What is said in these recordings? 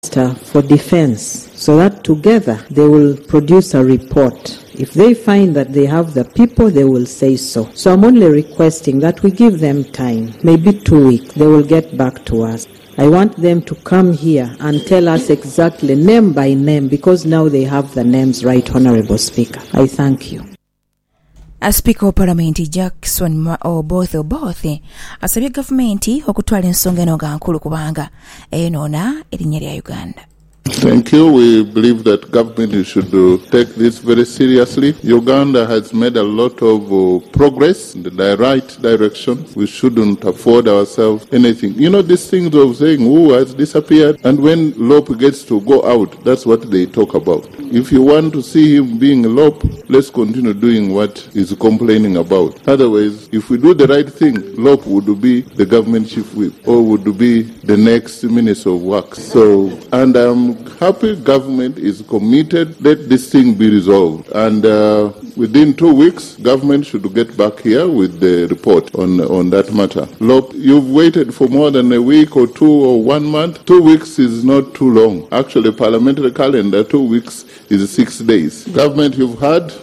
for defense so that together they will produce a report. If they find that they have the people, they will say so. So I'm only requesting that we give them time, maybe 2 weeks. They will get back to us. I want them to come here and tell us exactly name by name, because now they have the names right, Honorable Speaker. I thank you. A Speaker of Parliament Jackson Obote asabye gavumenti okutwala ensonga eno nga nkulu kubanga enoona erinnya lya Uganda. Thank you. We believe that government should take this very seriously. Uganda has made a lot of progress in the right direction. We shouldn't afford ourselves anything. You know, these things of saying who has disappeared, and when Lope gets to go out, that's what they talk about. If you want to see him being Lope, let's continue doing what he's complaining about. Otherwise, if we do the right thing, Lope would be the government chief whip or would be the next minister of works. So, and I'm happy government is committed. Let this thing be resolved. And within 2 weeks, government should get back here with the report on that matter. Look, you've waited for more than a week or 2 or 1 month. 2 weeks is not too long. Actually, parliamentary calendar, 2 weeks is 6 days. Government, you've heard.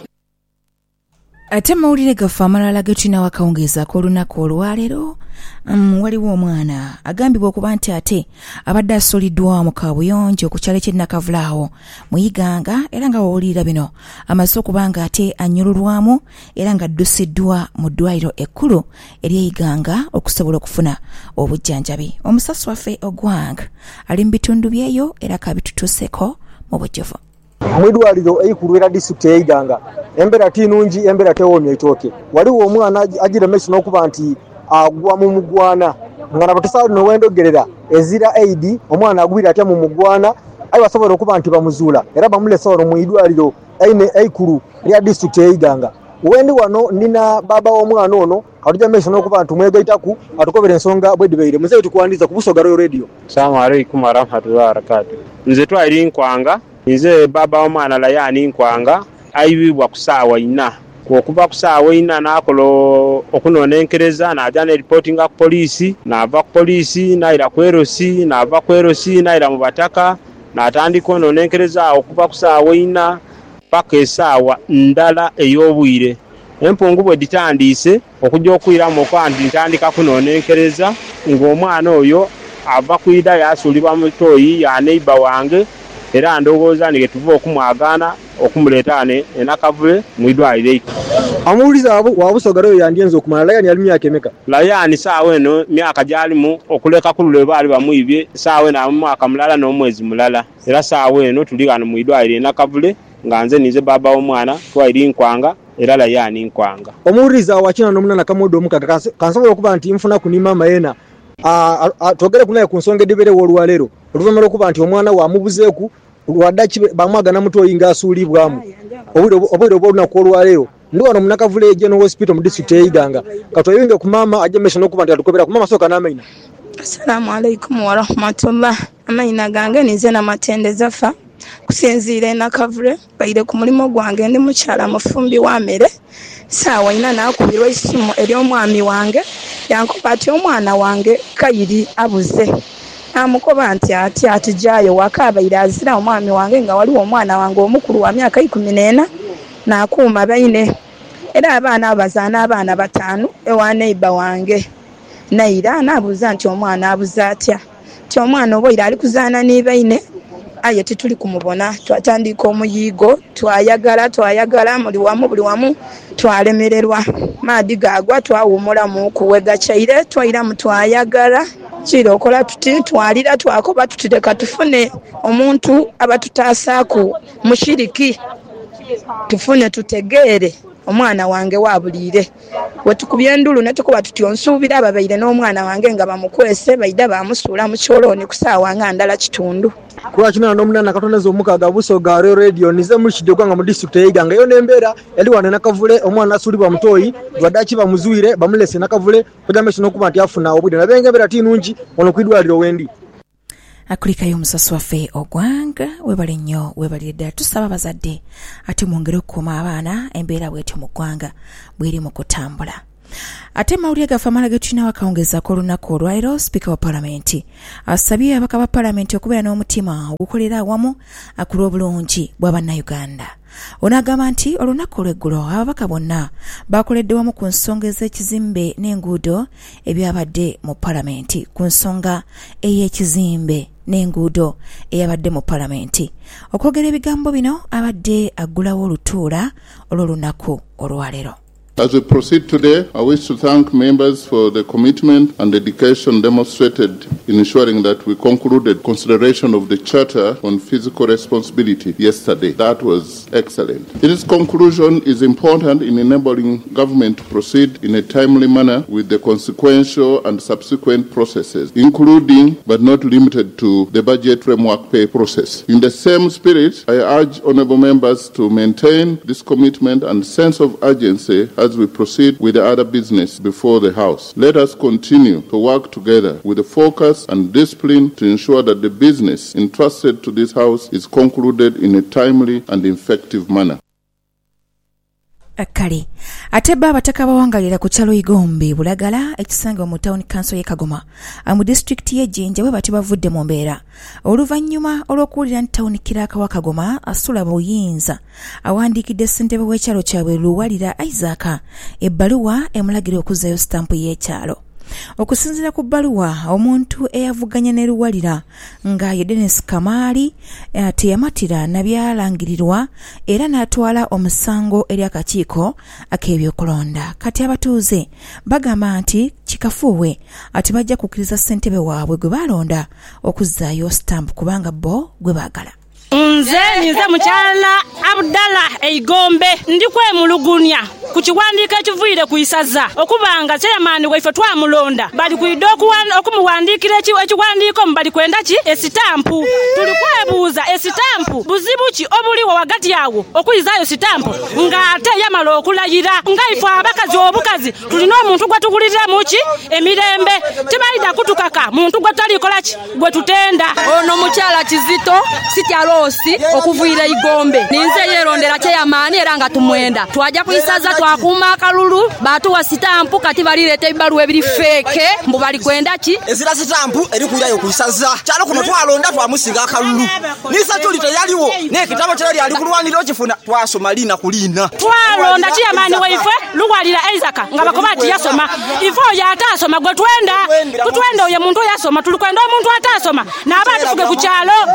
Ate mawulire gafa amalala getulina wakawungezaako olunaku olwaleero waliwo omwana agambibwa okuba nti ate abadde asoliddwa mu kaabuyonjo ku kyalo ky'e Nakavulaawo mu Iganga, era nga wawulira bino amaze okuba nga ate anyululwamu era nga addusiddwa mu ddwaliro ekkulu ery'e Iganga okusobola okufuna obujjanjabi. Omusasi waffe Ogwang ali mu bitundu byeyo era kabitutuuseko mu bujjuvu. Mwidwaliro eikulu era disitulikiti y'e Iganga embera tinungi, embera tewoomya itooke. Waliwo omwana agiremesa n'okuba nti agwa mu mugwana nga nabatusaawo nowendogerera ezira aid omwana agwira atya mu mugwana ayi basobola okuba nti bamuzuula era bamulesa wano mu idwaliro eikulu erya disitulikiti y'e Iganga. Wendi wano nina baba w'omwana ono atujamesa n'okuba nti mwegaitaku atukobera ensonga bwedibeire muzeeyi tukwandiza ku Busoga Royal Radio. Assalamu alaikum warahmatullahi wabarakatuh. Nze twali Nkwanga, nze baba w'omwana Layani Nkwanga ayibibwa ku ssaawa 4. Okuva ku ssaawa 4 n'akola okunonenkereza n'ajja ne reportinga ku poliisi, n'ava ku poliisi n'ayira ku erosi, n'ava ku erosi n'ayira mu bataka, n'atandika ononenkereza okuva ku ssaawa 4 paka essaawa ndala ey'obwire. Empungu bwe ditandise okujja okwiramu okwanti ntandika kunonenkereza ng'omwana oyo ava kwida yasuulibwa mu toyi ya neighbor wange, era ndowooza nige tuva okumwagaana okumuleeta e Nakavule mu idwaliro eikulu. Amuwuliza wa Busoga Royal yandienza okumala Layani ali myaka emeka? Layani saawa eno myaka gyalimu okuleka ku lulwe baali bamuyibye saawa eno mwaka mulala n'omwezi mulala. Era saawa eno tuli wano mu idwaliro e Nakavule nga nze nize baba w'omwana twali Nkwanga era Layani Nkwanga. Omuwuliza wa 98 Kamodo omukaga kansobola okuba nti nfuna ku ni mama yena twogere kunaye ku nsonga edibere w'olwaleero oluvannyuma lw'okuba nti omwana wamubuzeeku lwadaki bamwagana mutoyi ng'asuulibwamu obwire obw'olunaku olwaleero. Ndi wano mu Nakavule General Hospital mu disitulikiti y'e Iganga katweyinge ku maama ajemesha n'okuba nti atukobera ku maama sooka n'amaina. Assalamu alaikum warahmatullah. Amaina gange nize na matendeza fa kusinziira e Nakavule baire ku mulimo gwange ndi mukyala mufumbi wa mmere saawa 4 n'akubirwa essimu eri omwami wange yankuba ati omwana wange Kayiri abuze. Amukoba nti ati jayo wakabaire azira omwami wange nga waliwo omwana wange omukulu wa myaka 14 n'akuuma baine era abaana abazaana abaana 5 ewa neighbor wange Naira n'abuuza nti omwana abuze atya. Ti omwana oboira ali kuzaana ni baine aye tituli kumubona. Twatandika omuyigo twayagala buli wamu twalemererwa maadi gagwa twawumula mu kuwega kyaire twayira mu twayagala kiro okola tuti twalira twakoba tutireka tufune omuntu abatutaasaku mushiriki tufune tutegeere omwana wange wabulire wetukubye endulu ne tukuba tuti onsuubira ababeire n'omwana wange nga bamukwese baida bamusuula mu kyoloni ku ssaawa nga ndala kitundu. Kula 98 Katoneza omukaga Busoga Royal Radio nize mulishidde gwanga mu disitulikiti y'e Iganga yo n'embeera yali wane Nakavule omwana asuulibwa mutoyi lwadaki bamuzuire bamulese Nakavule kujamesha n'okuba nti afuna obwire nabenga embeera tinungi ono ku idwaliro wendi. Akulikayo omusasi waffe Ogwang webale nnyo webalire ddala tusaba abazadde ate mwongere okukuuma abaana embeera bw'etyo mu ggwanga bw'eri mu kutambula. ate mawulire gafa amala ge tulina wakaongezako olunaku olwaliro sipiika wa palamenti asabye ababaka ba palamenti okubeera n'omutima ogukolera awamu akula obulungi bwa bannayuganda. Ono agamba nti olunaku olw'eggulo ababaka bonna bakoledde wamu ku nsonga ez'ekizimbe n'enguudo ebyabadde mu palamenti ku nsonga ey'ekizimbe n'enguudo eyabadde mu palamenti. Okwogera ebigambo bino abadde aggulawo olutuula olw'olunaku olwaleero. As we proceed today, I wish to thank members for the commitment and dedication demonstrated in ensuring that we concluded consideration of the Charter on Physical Responsibility yesterday. That was excellent. Its conclusion is important in enabling government to proceed in a timely manner with the consequential and subsequent processes, including but not limited to the budget framework pay process. In the same spirit, I urge honourable members to maintain this commitment and sense of urgency as we proceed with the other business before the House. Let us continue to work together with a focus and discipline to ensure that the business entrusted to this House is concluded in a timely and effective manner. Kale ate abataka bawangalira ku kyalo Igombe Bulagala ekisanga mu town council ye Kagoma mu district ye Jinja bwe bati bavudde mu mbeera oluvannyuma olw'okuwulira nti town kiraka wa Kagoma asula buyinza awandiikidde ssentebe w'ekyalo kyabwe Luwalira Isaac ebbaluwa emulagira okuzzayo stampu y'ekyalo. Okusinziira ku bbaluwa omuntu eyavuganya ne Luwalira nga ye Dennis Kamali teyamatira nabyalangirirwa era n'atwala omusango eri akakiiko ak'ebyokulonda. Kati abatuuze bagamba nti kikafuuwe ati bajja kukkiriza ssentebe waabwe gwe balonda okuzzaayo stamp kubanga bo gwe baagala. Nze mukyala Abdallah Igombe ndikwemulugunya ku kiwandiiko ekivuire ku isaza okubanga chairman waife twamulonda bali kuido okumuwandiikira ekiwandiiko mbali kwenda ki esitampu. Tuli kwebuuza esitampu buzibu ki obuliwo wagati yawo okuyizaayo sitampu nga ate yamala okulayira nga ife abakazi obukazi tulina omuntu gwe tugulirira muki emirembe tebalida kutukaka muntu gwe talikola ki gwe tutenda. Ono mukyala Kizito sityalosi okuvuira Igombe ninze yerondera chairman era nga tumwenda twaja kuisaza twakuuma akalulu batuwa sitampu kati balireta ebbaluwa ebiri feke mbu bali kwenda ki ezira sitampu eri kuirayo kuisaza kyalo kuno twalonda twamusinga akalulu nisa tuli teyaliwo ne kitabo kyali ali kulwanira okifuna twasoma lina kulina twalonda chairman waife Luwalira Isaac nga bakobati yasoma ifo yatasoma gwe tutwenda oyo muntu yasoma tulikwenda omuntu atasoma n'abantu fuge ku kyalo.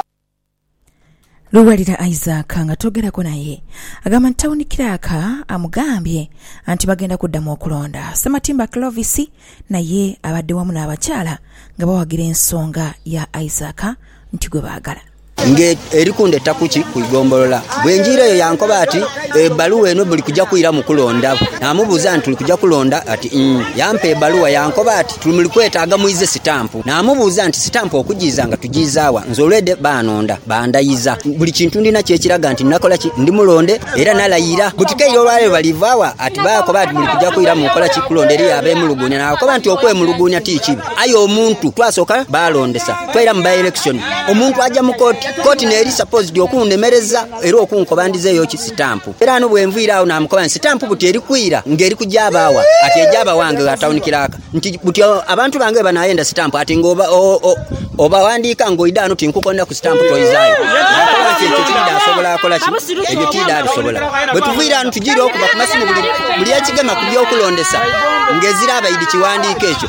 Luwalira Isaac nga togerako naye agamba nti tawuni kiraka amugambye anti bagenda kuddamu okulonda. Sematimba Clovis naye abadde wamu n'abakyala nga bawagira ensonga ya Isaac nti gwe baagala. Nge erikunde takuchi kuigombolola bwenjireyo yankoba ati ebbaluwa eno buli kujja kuira mu kulonda namubuuza nti tuli kujja kulonda ati yampe ebbaluwa yankoba ati tuli kwetaaga muize sitampu namubuuza nti sitampu okujiza nga tujizaawa nzolede banonda bandayiza buli kintu ndina kyekiraga nti nakola ki ndi mulonde era nalayira butikeyo olwale balivaawa ati bakoba ati buli kujja kuira mu kola ki kulonderi abe mulugunya nakoba nti okwe mulugunya tikibi ayo omuntu twasoka balondesa twera mu by election omuntu ajja mu koti neri supposed okundemereza era okunkobandizeeyo ki sitampu era no bwenvira awo namukoba sitampu buti eri kwira ngeri kujabaawa ati ejaba wange wa town kiraka nti buti abantu bange banayenda sitampu ati ngoba oba wandika ngoidano tinkukonda ku sitampu toizaayo nakoba nti ekitida asobola akola ki ebyo tida abisobola bwetuvira ntujire okuba ku masimu buli ekigema ku byokulondesa ngezira abayidi kiwandiika ekyo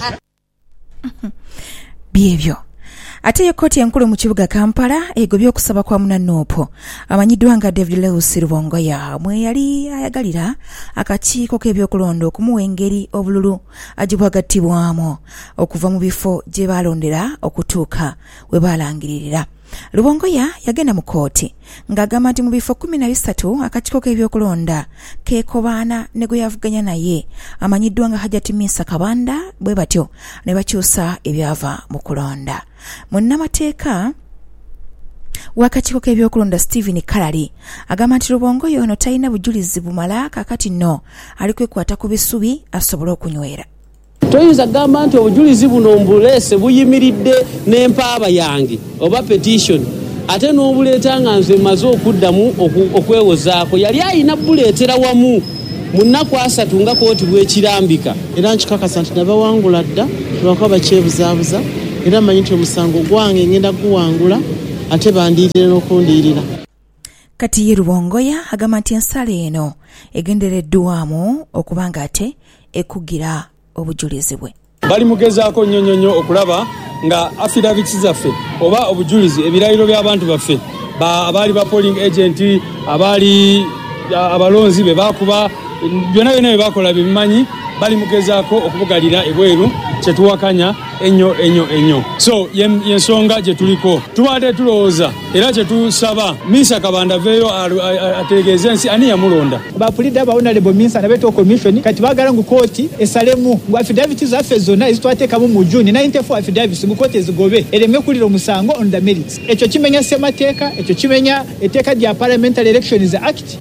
byebyo. Ate koti enkulu mu kibuga Kampala egobye okusaba kwa munanopo amanyiddwa nga David Lewis Rubongoya mwe yali ayagalira akakiiko k'ebyokulonda okumuwa engeri obululu agibwagattibwamu okuva mu bifo gye balondera okutuuka we balangiririra. Rubongoya yagenda mu kooti ng'agamba nti mu bifo 13 akakiiko k'ebyokulonda keekobaana ne gwe yavuganya naye amanyiddwa nga Hajati Misa Kabanda bwe batyo ne bakyusa ebyava mu kulonda. Munnamateeka w'akakiiko k'ebyokulonda Stephen Kalali agamba nti Rubongoya ono talina bujulizi bumala kakati nno ali kwekwata ku bisubi asobole okunywera. Toyinza gamba nti obujulizi buno mbulese buyimiridde n'empaaba yange oba petition ate n'obuleeta nga nze maze okuddamu okwewozaako yali ayina buleetera wamu munnaku 3 nga kooti bwekirambika. Era nkikakasa nti nabawangula dda lwako bakyebuzaabuza era mmanyi nti omusango gwange ngenda guwangula ate bandiirire n'okundiirira. Kati ye Rubongoya agamba nti ensala eno egendereddwamu okubanga ate ekugira obujulizi bwe. Bali mugezaako nnyo okulaba nga affidavits zaffe oba obujulizi ebirayiro by'abantu baffe abaali ba polling agent abaali abalonzi be bakuba byonna bye bakola bimanyi bali mugezaako okubugalira ebweru kyetuwakanya ennyo. So yensonga gye tuliko tubadde tulowooza era kyetusaba Misa Kabanda veeyo ategeeze ensi ani yamulonda. Bapulidde honorable Minister n'abeto commission kati bagala ngu kooti esalemu ngu affidavits zaffe zonna ezitwateekamu mu June 94 affidavits ngu kooti ezigobe ereme kulira omusango on the merits. Ekyo kimenya ssemateeka, ekyo kimenya etteeka lya Parliamentary Elections Act.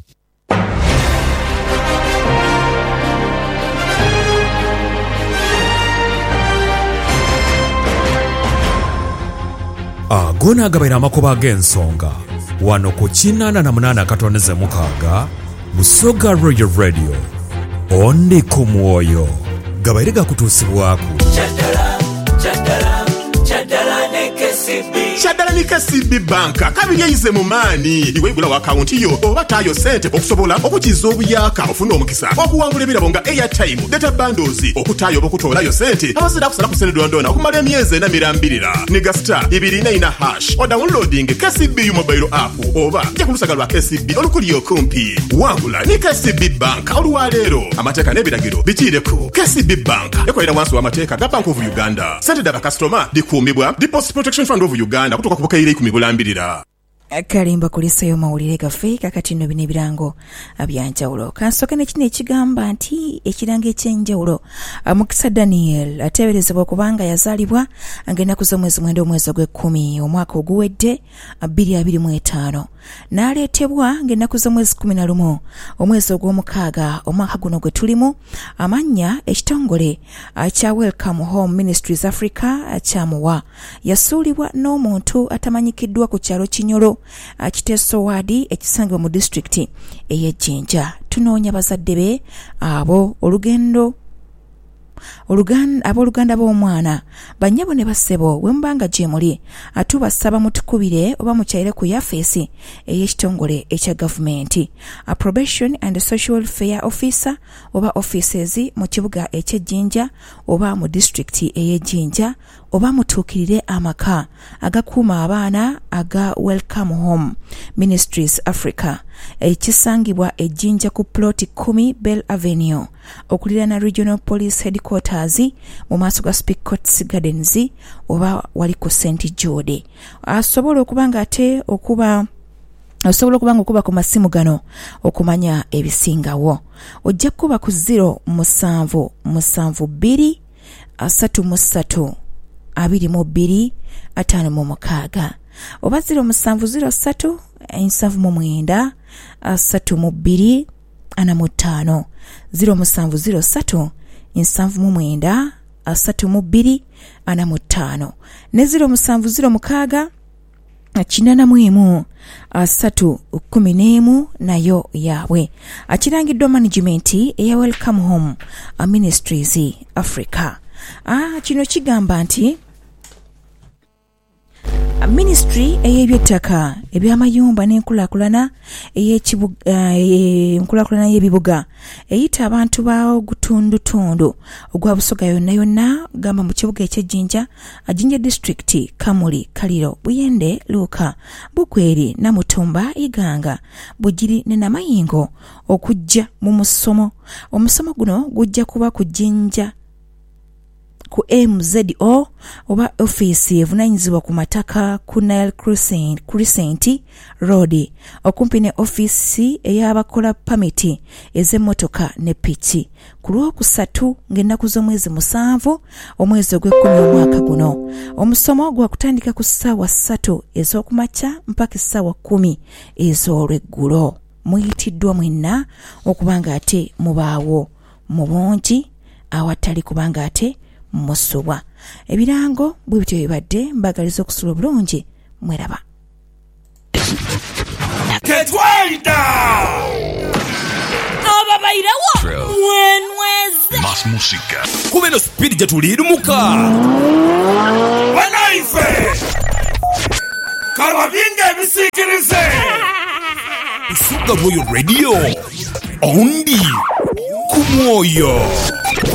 Agona agabaira amakuba g'ensonga wano ku 88.6 Busoga Royal Radio ondi ku mwoyo gabaire gakutuusibwaku Chaddala ne KCB Bank kabiri eyize mu maani iwe igula wa akaunti yo oba tayo sente okusobola okukiza obuyaka ofuna omukisa okuwangula ebirabo nga airtime data bundles okutayo okutoolayo sente abazira kusala ku sente dondona okumala emyezi 4 ne star 244# o downloading KCB mobile app oba je kulusaga lwa KCB olukuliyo kumpi wangula ne KCB Bank olwaleero amateeka n'ebiragiro bikiireko KCB Bank ekolera wansi w'amateeka ga Bank of Uganda sente daba customer dikuumibwa Deposit Protection Fund of Uganda kutoka kubukaire 10 bulambirira. Kalimba kulisayo mawulire gaffe kakati nno bino ebirango byanjawulo. Kansoke ne kino ekigamba nti ekirango ekyenjawulo Mukisa Daniel ateeberezebwa kubanga yazaalibwa ng'ennaku z'omwezi 9 omwezi gw'Ekkumi omwaka oguwedde 2025 n'aleetebwa ng'ennaku z'omwezi 11 omwezi ogw'omukaaga omwaka guno gwe tulimu amannya ekitongole kya Welcome Home Ministries Africa kyamuwa. Yasuulibwa n'omuntu atamanyikiddwa ku kyalo Kinyolo Kiteeso Wadi ekisangibwa mu district ey'Ejjinja. Tunoonya bazadde be abo abooluganda b'omwana bannyabo ne bassebo wembanga gye muli atubasaba mutukubire oba mukyayire ku yafeesi ey'ekitongole ekya gavumenti probation and social welfare officer oba offices mu kibuga eky'Ejjinja oba mu district ey'Ejjinja oba mutuukirire amaka agakuuma abaana aga Welcome Home Ministries Africa ekisangibwa Ejjinja ku plot 10 Bell Avenue okuliraana Regional Police Headquarters mu maaso ga Speak Courts Gardens oba wali ku St. George. Asobola okubanga ate okuba ku masimu gano okumanya ebisingawo. Ojja kuba ku 07772 33 22 56 oba 0703 79 32 45 0703 79 32 45 ne 0706 81 311 nayo yaabwe. Akirangiddwa management eya Welcome Home Ministries Africa. Kino kigamba nti ministry ey'ebyettaka ebyamayumba n'enkulaakulana enkulaakulana y'ebibuga eyita abantu baawo gutundutundu ogwa Busoga yonna gamba mu kibuga eky'Ejjinja Ajinja district Kamuli Kaliro Buyende Luuka Bukweri Namutumba Iganga Bugiri ne Namayingo okujja mu musomo. Omusomo guno gujja kuba ku Jinja ku MZO oba office evunanyizibwa ku mataka ku Nile Crescent Road okumpi ne office ey'abakola pamiti ez'emmotoka ne piki ku Lwokusatu ng'ennaku z'omwezi 7 omwezi ogw'Ekkumi omwaka guno. Omusomo gwa kutandika ku ssaawa 3 ez'okumakya mpaka ssaawa 10 ez'olweggulo. Muyitiddwa mwenna okubanga ate mubaawo mu bungi awatali kubanga ate musubwa. Ebirango bwe bityo bibadde mbagaliza okusula obulungi mweraba. Tetwaita! Ababairawo! más música. Kubeno speed jetulirumuka. Wanaife. Karavinga ebisikirize. Isuga Royal Radio. Ondi. Kumwoyo.